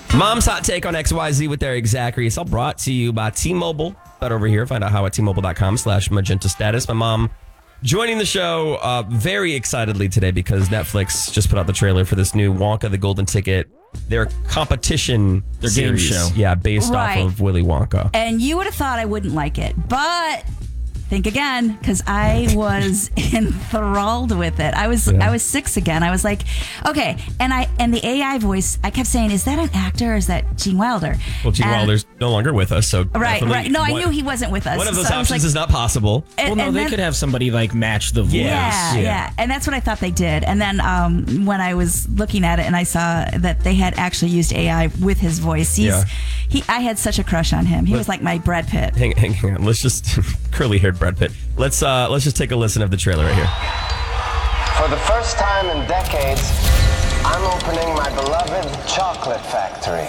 Mom's hot take on XYZ with Eric Zachary. It's all brought to you by T-Mobile. But over here, find out how at T-Mobile.com/magenta status. My mom joining the show very excitedly today because Netflix just put out the trailer for this new Wonka the Golden Ticket. Their competition Their game series. show. Yeah, based off of Willy Wonka. And you would have thought I wouldn't like it, but think again, because I was enthralled with it. I was 6 again. I was like, okay, and the AI voice, I kept saying, is that an actor or is that Gene Wilder? Well, Gene Wilder's no longer with us, so right. No, I knew he wasn't with us. One of those options is not possible. They could have somebody like match the voice. Yeah, and that's what I thought they did. And then when I was looking at it and I saw that they had actually used AI with his voice, I had such a crush on him. He was like my Brad Pitt. Hang on. Let's just curly-haired Brad Pitt. Let's just take a listen of the trailer right here. For the first time in decades, I'm opening my beloved chocolate factory.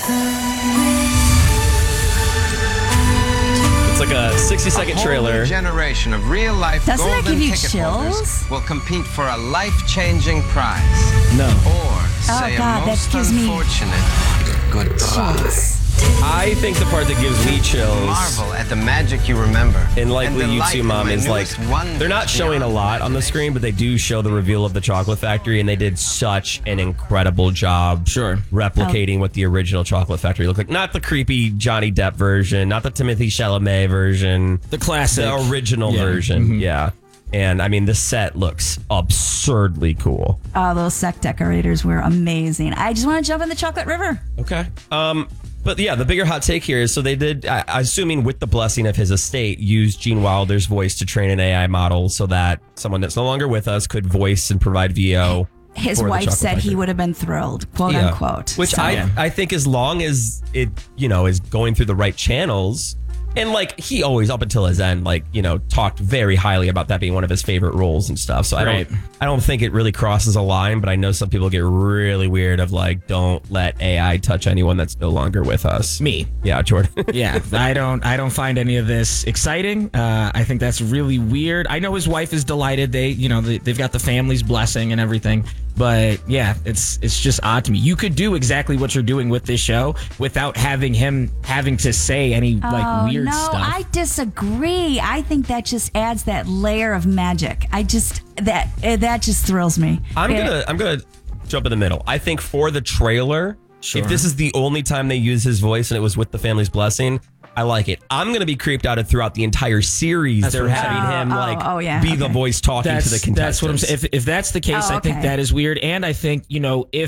It's like a 60-second trailer. A generation of real-life Doesn't that golden give you ticket chills? holders will compete for a life-changing prize. No. Or say God, a that most gives me unfortunate goodbye. I think the part that gives me chills, Marvel at the magic you remember. and likely you delight too, in Mom, my is like, newest wonders they're not showing a beyond lot on the screen, but they do show the reveal of the chocolate factory, and they did such an incredible job replicating what the original chocolate factory looked like. Not the creepy Johnny Depp version, not the Timothée Chalamet version. The classic. The original version, And I mean, the set looks absurdly cool. Oh, those set decorators were amazing. I just want to jump in the chocolate river. Okay. But yeah, the bigger hot take here is, so they did, assuming with the blessing of his estate, use Gene Wilder's voice to train an AI model so that someone that's no longer with us could voice and provide VO. His wife said he would have been thrilled, quote unquote. Which I think as long as it, is going through the right channels. And like he always, up until his end, talked very highly about that being one of his favorite roles and stuff. So I don't think it really crosses a line, but I know some people get really weird of like, don't let AI touch anyone that's no longer with us. Me. Yeah, Jordan. Yeah, I don't find any of this exciting. I think that's really weird. I know his wife is delighted. They've got the family's blessing and everything. But yeah, it's just odd to me. You could do exactly what you're doing with this show without having him having to say any weird stuff. No, I disagree. I think that just adds that layer of magic. That just thrills me. I'm gonna jump in the middle. I think for the trailer, if this is the only time they use his voice and it was with the family's blessing, I like it. I'm going to be creeped out throughout the entire series. They're having him be the voice talking to the contestants. That's what I'm saying. If that's the case, I think that is weird. And I think, if